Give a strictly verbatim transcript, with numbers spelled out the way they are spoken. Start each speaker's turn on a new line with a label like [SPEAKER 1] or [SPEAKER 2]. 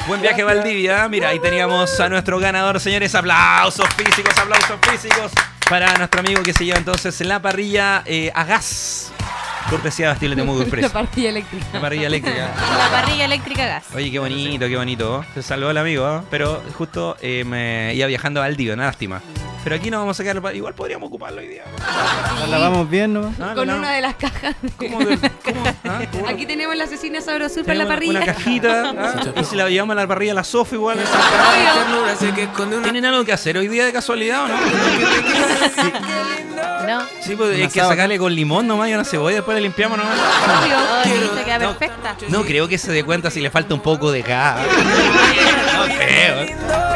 [SPEAKER 1] Buen viaje a Valdivia. Mira, ahí teníamos a nuestro ganador, señores. Aplausos físicos, aplausos físicos para nuestro amigo que se lleva entonces la parrilla eh, a gas. Cortesía de Bastible de Temuco Express.
[SPEAKER 2] La parrilla eléctrica.
[SPEAKER 1] La parrilla eléctrica.
[SPEAKER 3] La parrilla eléctrica gas.
[SPEAKER 1] Oye, qué bonito, qué bonito. ¿Oh? Se salvó el amigo, ¿oh? Pero justo eh, me iba viajando a Valdivia, una lástima. Pero aquí no vamos a quedar. Igual podríamos ocuparlo hoy día.
[SPEAKER 4] La lavamos bien, ¿no?
[SPEAKER 1] Ah,
[SPEAKER 2] Con
[SPEAKER 1] no.
[SPEAKER 2] una de las cajas. de-
[SPEAKER 1] ¿Cómo? de- cómo? ¿Ah? ¿Cómo?
[SPEAKER 2] Aquí tenemos la asesina Sabrosur para la
[SPEAKER 1] Tenemos
[SPEAKER 2] parrilla.
[SPEAKER 1] Una cajita. ¿Ah? Y si la llevamos a la parrilla a la Sofa igual. ¿Tienen algo que hacer hoy día de casualidad o no?
[SPEAKER 3] No.
[SPEAKER 1] Sí, pues
[SPEAKER 4] Una
[SPEAKER 1] es que
[SPEAKER 4] sábana.
[SPEAKER 1] sacarle con limón nomás y una cebolla, después le limpiamos nomás.
[SPEAKER 3] Obvio. Oh, listo, queda
[SPEAKER 1] No.
[SPEAKER 3] perfecta.
[SPEAKER 1] No creo que se dé cuenta si le falta un poco de gas. No creo.